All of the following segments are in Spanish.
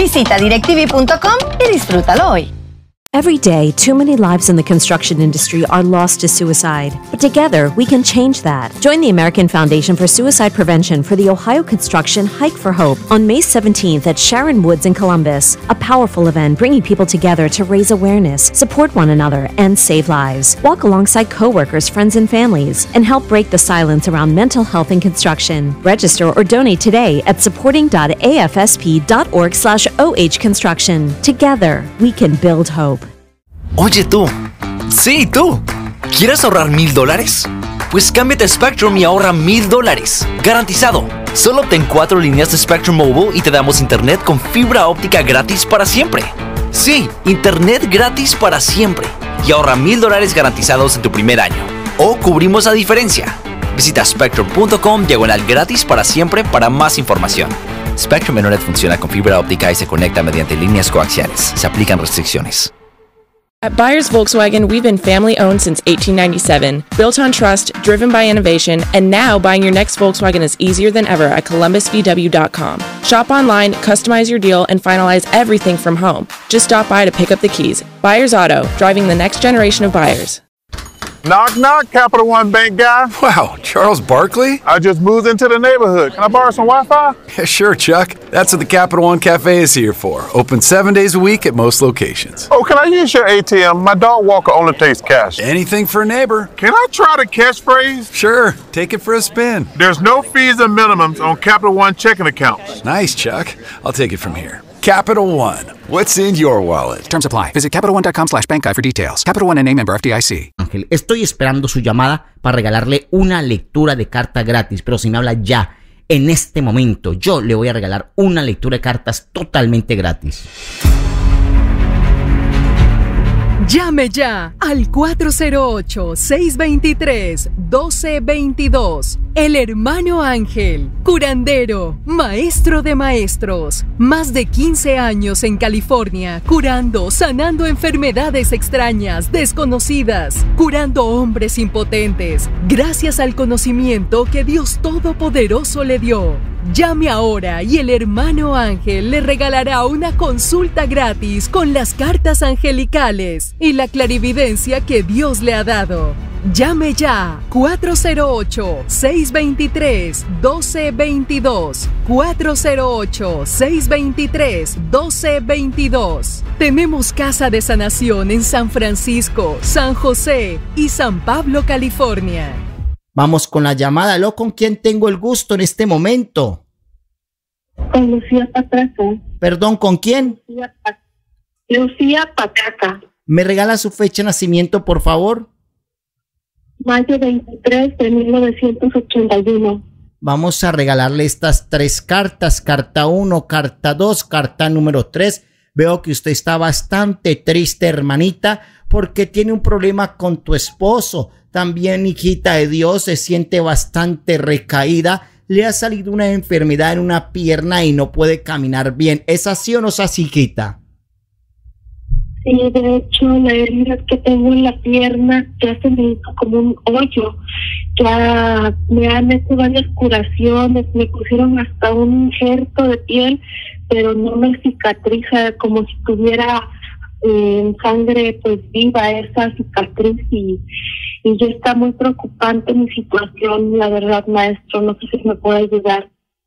Visita DirecTV.com y disfrútalo hoy. Every day, too many lives in the construction industry are lost to suicide. But together, we can change that. Join the American Foundation for Suicide Prevention for the Ohio Construction Hike for Hope on May 17th at Sharon Woods in Columbus. A powerful event bringing people together to raise awareness, support one another, and save lives. Walk alongside coworkers, friends, and families, and help break the silence around mental health in construction. Register or donate today at supporting.afsp.org/ohconstruction. Together, we can build hope. Oye tú, sí tú, ¿quieres ahorrar $1,000? Pues cámbiate a Spectrum y ahorra $1,000, garantizado. Solo obtén 4 líneas de Spectrum Mobile y te damos internet con fibra óptica gratis para siempre. Sí, internet gratis para siempre. Y ahorra $1,000 garantizados en tu primer año. O cubrimos la diferencia. Visita spectrum.com/gratis para siempre para más información. Spectrum Internet funciona con fibra óptica y se conecta mediante líneas coaxiales. Se aplican restricciones. At Byers Volkswagen, we've been family-owned since 1897, built on trust, driven by innovation, and now buying your next Volkswagen is easier than ever at columbusvw.com. Shop online, customize your deal, and finalize everything from home. Just stop by to pick up the keys. Byers Auto, driving the next generation of buyers. Knock, knock, Capital One Bank guy. Wow, Charles Barkley? I just moved into the neighborhood. Can I borrow some Wi-Fi? Yeah, sure, Chuck. That's what the Capital One Cafe is here for. Open 7 days a week at most locations. Oh, can I use your ATM? My dog walker only takes cash. Anything for a neighbor. Can I try the catchphrase? Sure, take it for a spin. There's no fees and minimums on Capital One checking accounts. Nice, Chuck. I'll take it from here. Capital One. What's in your wallet? Terms apply. Visit CapitalOne.com/bankguide for details. Capital One NA, member FDIC. Ángel, estoy esperando su llamada para regalarle una lectura de carta gratis, pero si me habla ya, en este momento, yo le voy a regalar una lectura de cartas totalmente gratis. Llame ya al 408-623-1222. El Hermano Ángel, curandero, maestro de maestros. Más de 15 años en California, curando, sanando enfermedades extrañas, desconocidas, curando hombres impotentes, gracias al conocimiento que Dios Todopoderoso le dio. Llame ahora y el Hermano Ángel le regalará una consulta gratis con las cartas angelicales y la clarividencia que Dios le ha dado. Llame ya 408-623-1222. 408-623-1222. Tenemos casa de sanación en San Francisco, San José y San Pablo, California. Vamos con la llamada. ¿Aló? ¿Con quién tengo el gusto en este momento? Con Lucía Patraca. Perdón, ¿con quién? Lucía Patraca. ¿Me regala su fecha de nacimiento, por favor? Mayo 23 de 1981. Vamos a regalarle estas 3 cartas. Carta 1, carta 2, carta número 3. Veo que usted está bastante triste, hermanita, porque tiene un problema con tu esposo. También, hijita de Dios, se siente bastante recaída. Le ha salido una enfermedad en una pierna y no puede caminar bien. ¿Es así o no es así, hijita? Sí, de hecho, la herida que tengo en la pierna ya se me hizo como un hoyo. Ya me han hecho varias curaciones, me pusieron hasta un injerto de piel, pero no me cicatriza, como si tuviera sangre pues viva esa cicatriz, y ya está muy preocupante mi situación, la verdad, maestro. No sé si me puede ayudar.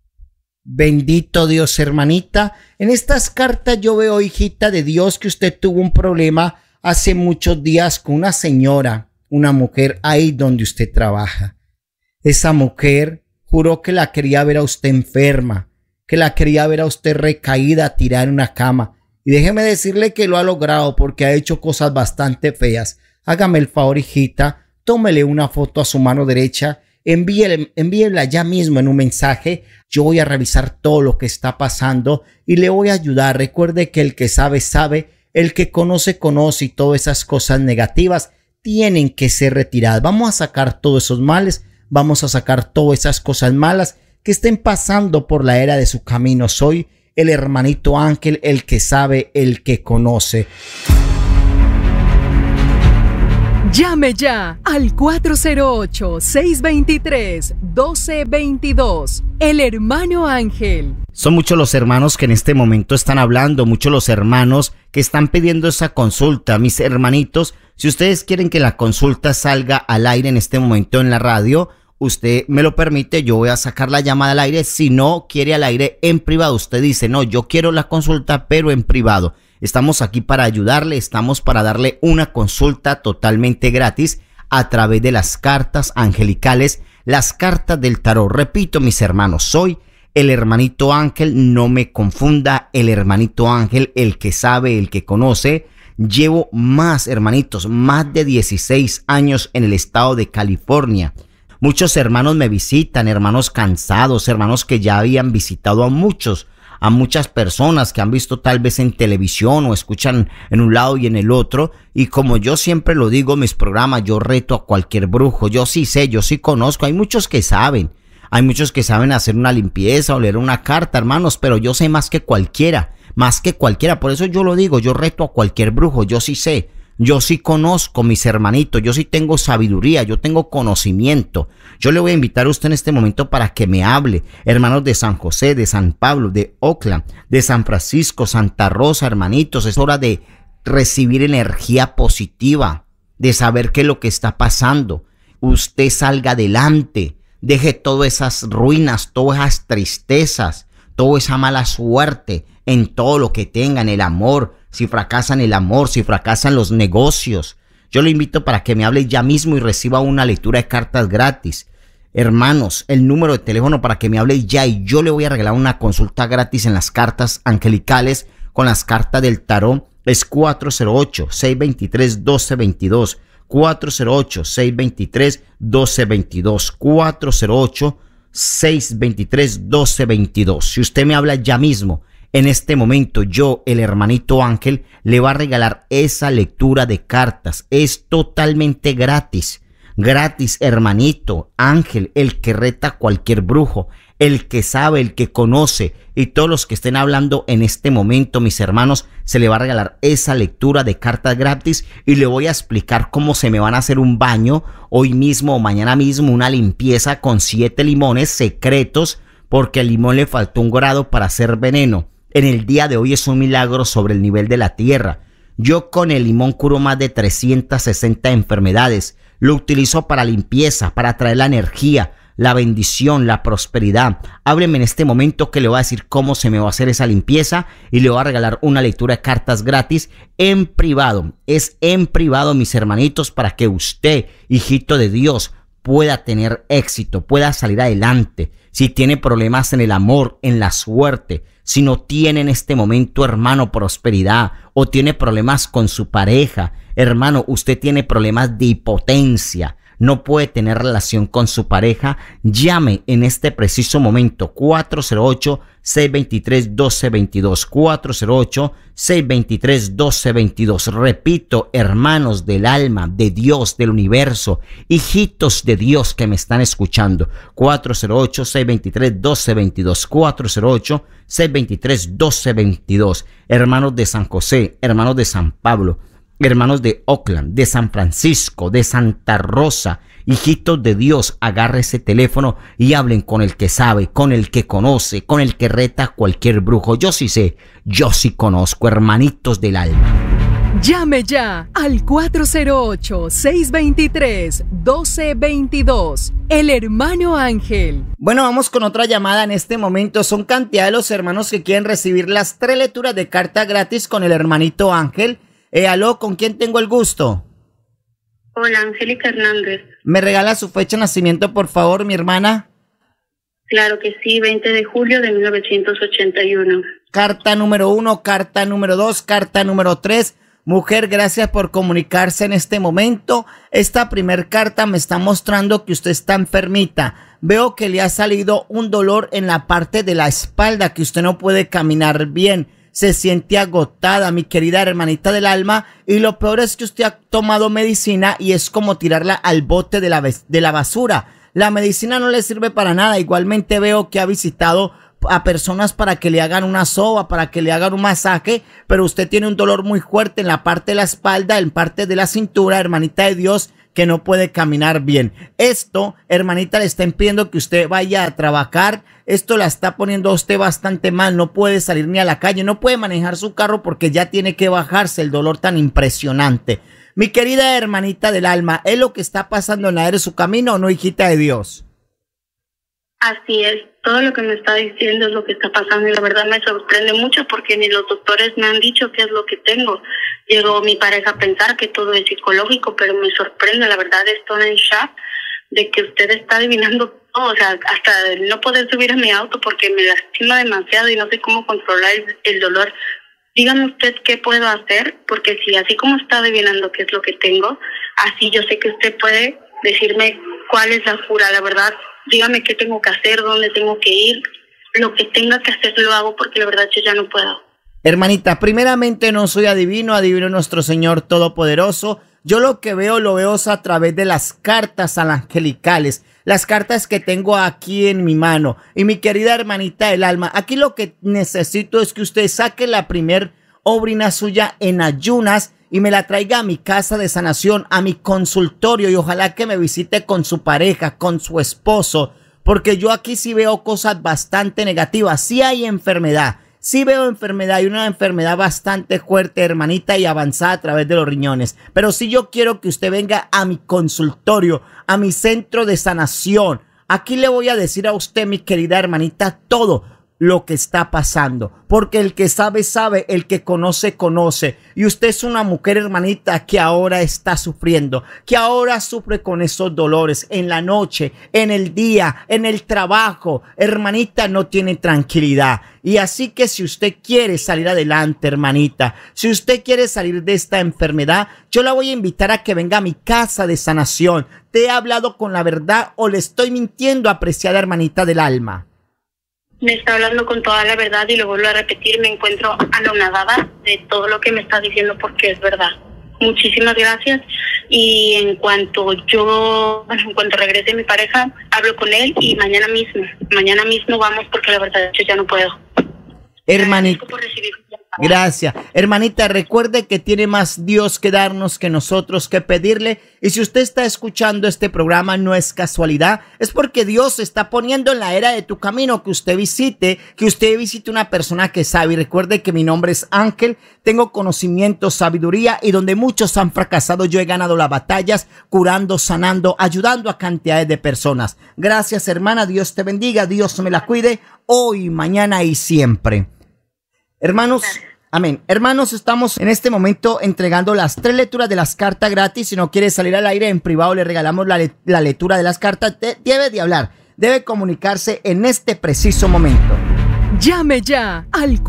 Bendito Dios, hermanita. En estas cartas yo veo, hijita de Dios, que usted tuvo un problema hace muchos días con una señora, una mujer ahí donde usted trabaja. Esa mujer juró que la quería ver a usted enferma, que la quería ver a usted recaída, tirada en una cama. Y déjeme decirle que lo ha logrado, porque ha hecho cosas bastante feas. Hágame el favor, hijita, tómele una foto a su mano derecha, envíela ya mismo en un mensaje. Yo voy a revisar todo lo que está pasando y le voy a ayudar. Recuerde que el que sabe, sabe, el que conoce, conoce, y todas esas cosas negativas tienen que ser retiradas. Vamos a sacar todos esos males, vamos a sacar todas esas cosas malas que estén pasando por la era de su camino. Soy el hermanito Ángel, el que sabe, el que conoce. Llame ya al 408-623-1222. El Hermano Ángel. Son muchos los hermanos que en este momento están hablando, muchos los hermanos que están pidiendo esa consulta. Mis hermanitos, si ustedes quieren que la consulta salga al aire en este momento en la radio, usted me lo permite, yo voy a sacar la llamada al aire. Si no quiere al aire, en privado, usted dice, no, yo quiero la consulta, pero en privado. Estamos aquí para ayudarle, estamos para darle una consulta totalmente gratis a través de las cartas angelicales, las cartas del tarot. Repito, mis hermanos, soy el hermanito Ángel, no me confunda, el hermanito Ángel, el que sabe, el que conoce. Llevo más, hermanitos, más de 16 años en el estado de California. Muchos hermanos me visitan, hermanos cansados, hermanos que ya habían visitado a muchas personas que han visto tal vez en televisión o escuchan en un lado y en el otro. Y como yo siempre lo digo en mis programas, yo reto a cualquier brujo. Yo sí sé, yo sí conozco, hay muchos que saben. Hay muchos que saben hacer una limpieza o leer una carta, hermanos, pero yo sé más que cualquiera. Por eso yo lo digo, yo reto a cualquier brujo, yo sí sé. Yo sí conozco, mis hermanitos, yo sí tengo sabiduría, yo tengo conocimiento. Yo le voy a invitar a usted en este momento para que me hable. Hermanos de San José, de San Pablo, de Oakland, de San Francisco, Santa Rosa, hermanitos, es hora de recibir energía positiva, de saber qué es lo que está pasando. Usted salga adelante. Deje todas esas ruinas, todas esas tristezas, toda esa mala suerte en todo lo que tengan, el amor, si fracasan el amor, si fracasan los negocios. Yo lo invito para que me hable ya mismo y reciba una lectura de cartas gratis. Hermanos, el número de teléfono para que me hable ya y yo le voy a regalar una consulta gratis en las cartas angelicales con las cartas del tarot es 408-623-1222. 408-623-1222, 408-623-1222. Si usted me habla ya mismo, en este momento, yo, el hermanito Ángel, le va a regalar esa lectura de cartas. Es totalmente gratis. Gratis, hermanito Ángel, el que reta a cualquier brujo, el que sabe, el que conoce, y todos los que estén hablando en este momento, mis hermanos, se le va a regalar esa lectura de cartas gratis y le voy a explicar cómo se me van a hacer un baño hoy mismo o mañana mismo, una limpieza con 7 limones secretos, porque al limón le faltó un grado para hacer veneno. En el día de hoy es un milagro sobre el nivel de la tierra. Yo con el limón curo más de 360 enfermedades. Lo utilizo para limpieza, para traer la energía, la bendición, la prosperidad. Hábleme en este momento que le voy a decir cómo se me va a hacer esa limpieza y le voy a regalar una lectura de cartas gratis en privado. Es en privado, mis hermanitos, para que usted, hijito de Dios, pueda tener éxito, pueda salir adelante. Si tiene problemas en el amor, en la suerte, si no tiene en este momento, hermano, prosperidad, o tiene problemas con su pareja, hermano, usted tiene problemas de impotencia, no puede tener relación con su pareja, llame en este preciso momento 408-623-1222, 408-623-1222. Repito, hermanos del alma, de Dios, del universo, hijitos de Dios que me están escuchando, 408-623-1222, 408-623-1222. Hermanos de San José, hermanos de San Pablo, hermanos de Oakland, de San Francisco, de Santa Rosa, hijitos de Dios, agarre ese teléfono y hablen con el que sabe, con el que conoce, con el que reta a cualquier brujo. Yo sí sé, yo sí conozco, hermanitos del alma. Llame ya al 408-623-1222. El hermano Ángel. Bueno, vamos con otra llamada en este momento. Son cantidad de los hermanos que quieren recibir las 3 lecturas de carta gratis con el hermanito Ángel. Aló, ¿con quién tengo el gusto? Hola, Angélica Hernández. ¿Me regala su fecha de nacimiento, por favor, mi hermana? Claro que sí, 20 de julio de 1981. Carta número 1, carta número 2, carta número 3. Mujer, gracias por comunicarse en este momento. Esta primer carta me está mostrando que usted está enfermita. Veo que le ha salido un dolor en la parte de la espalda, que usted no puede caminar bien. Se siente agotada, mi querida hermanita del alma, y lo peor es que usted ha tomado medicina y es como tirarla al bote de la basura. La medicina no le sirve para nada. Igualmente veo que ha visitado a personas para que le hagan una soba, para que le hagan un masaje, pero usted tiene un dolor muy fuerte en la parte de la espalda, en parte de la cintura, hermanita de Dios, que no puede caminar bien. Esto, hermanita, le está impidiendo que usted vaya a trabajar. Esto la está poniendo a usted bastante mal. No puede salir ni a la calle, no puede manejar su carro porque ya tiene que bajarse el dolor tan impresionante. Mi querida hermanita del alma, ¿es lo que está pasando en la era de su camino o no, hijita de Dios? Así es, todo lo que me está diciendo es lo que está pasando y la verdad me sorprende mucho porque ni los doctores me han dicho qué es lo que tengo. Llegó mi pareja a pensar que todo es psicológico, pero me sorprende, la verdad estoy en shock de que usted está adivinando todo, o sea, hasta no poder subir a mi auto porque me lastima demasiado y no sé cómo controlar el dolor. Dígame usted qué puedo hacer, porque si así como está adivinando qué es lo que tengo, así yo sé que usted puede decirme cuál es la cura, la verdad. Dígame qué tengo que hacer, dónde tengo que ir, lo que tenga que hacer lo hago porque la verdad yo ya no puedo. Hermanita, primeramente no soy adivino, adivino nuestro Señor Todopoderoso. Yo lo que veo, lo veo a través de las cartas angelicales, las cartas que tengo aquí en mi mano. Y mi querida hermanita del alma, aquí lo que necesito es que usted saque la primer obrina suya en ayunas y me la traiga a mi casa de sanación, a mi consultorio, y ojalá que me visite con su pareja, con su esposo, porque yo aquí sí veo cosas bastante negativas. Sí hay enfermedad, sí veo enfermedad y una enfermedad bastante fuerte, hermanita, y avanzada a través de los riñones. Pero sí yo quiero que usted venga a mi consultorio, a mi centro de sanación. Aquí le voy a decir a usted, mi querida hermanita, todo lo que está pasando, porque el que sabe, sabe, el que conoce, conoce. Y usted es una mujer, hermanita, que ahora está sufriendo, que ahora sufre con esos dolores en la noche, en el día, en el trabajo. Hermanita, no tiene tranquilidad. Y así que si usted quiere salir adelante, hermanita, si usted quiere salir de esta enfermedad, yo la voy a invitar a que venga a mi casa de sanación. ¿Te he hablado con la verdad o le estoy mintiendo, apreciada hermanita del alma? Me está hablando con toda la verdad y lo vuelvo a repetir, me encuentro anonadada de todo lo que me está diciendo porque es verdad. Muchísimas gracias y en cuanto regrese mi pareja, hablo con él y mañana mismo vamos porque la verdad yo ya no puedo. Hermanita, gracias. Hermanita, recuerde que tiene más Dios que darnos que nosotros que pedirle. Y si usted está escuchando este programa, no es casualidad, es porque Dios está poniendo en la era de tu camino que usted visite una persona que sabe. Y recuerde que mi nombre es Ángel, tengo conocimiento, sabiduría, y donde muchos han fracasado, yo he ganado las batallas, curando, sanando, ayudando a cantidades de personas. Gracias, hermana, Dios te bendiga, Dios me la cuide, hoy, mañana y siempre. Hermanos, amén. Hermanos, estamos en este momento entregando las 3 lecturas de las cartas gratis. Si no quiere salir al aire en privado, le regalamos la lectura de las cartas. Debe de hablar, debe comunicarse en este preciso momento. Llame ya al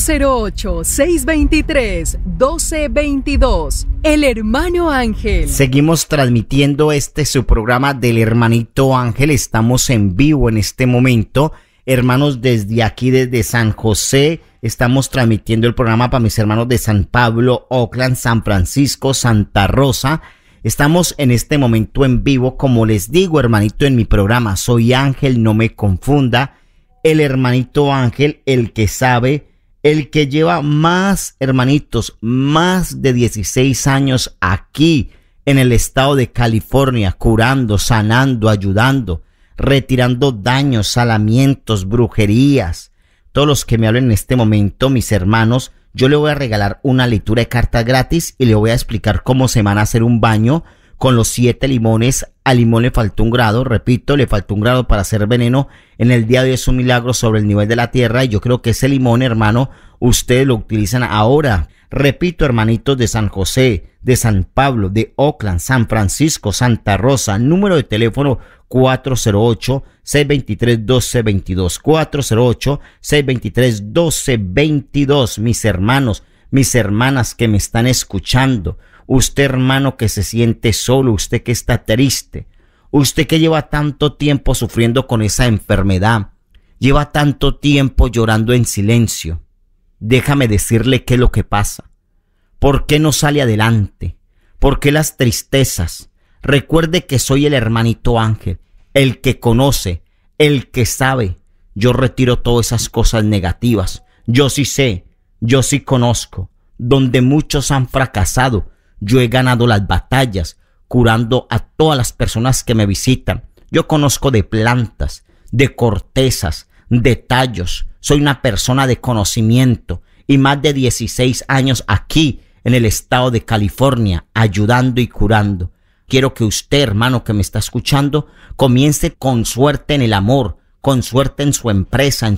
408-623-1222. El Hermano Ángel. Seguimos transmitiendo su programa del Hermanito Ángel. Estamos en vivo en este momento. Hermanos, desde aquí, desde San José, estamos transmitiendo el programa para mis hermanos de San Pablo, Oakland, San Francisco, Santa Rosa. Estamos en este momento en vivo, como les digo, hermanito, en mi programa. Soy Ángel, no me confunda. El Hermanito Ángel, el que sabe, el que lleva más, hermanitos, más de 16 años aquí en el estado de California, curando, sanando, ayudando, retirando daños, salamientos, brujerías. Todos los que me hablen en este momento, mis hermanos, yo le voy a regalar una lectura de cartas gratis y le voy a explicar cómo se van a hacer un baño con los 7 limones. Al limón le faltó un grado, repito, le faltó un grado para hacer veneno. En el día de hoy es un milagro sobre el nivel de la tierra y yo creo que ese limón, hermano, ustedes lo utilizan ahora. Repito, hermanitos de San José, de San Pablo, de Oakland, San Francisco, Santa Rosa, número de teléfono 408-623-1222, 408-623-1222, mis hermanos, mis hermanas que me están escuchando, usted hermano que se siente solo, usted que está triste, usted que lleva tanto tiempo sufriendo con esa enfermedad, lleva tanto tiempo llorando en silencio, déjame decirle qué es lo que pasa, por qué no sale adelante, por qué las tristezas. Recuerde que soy el Hermanito Ángel, el que conoce, el que sabe. Yo retiro todas esas cosas negativas. Yo sí sé, yo sí conozco. Donde muchos han fracasado, yo he ganado las batallas, curando a todas las personas que me visitan. Yo conozco de plantas, de cortezas, de tallos. Soy una persona de conocimiento y más de 16 años aquí en el estado de California ayudando y curando. Quiero que usted, hermano que me está escuchando, comience con suerte en el amor, con suerte en su empresa, en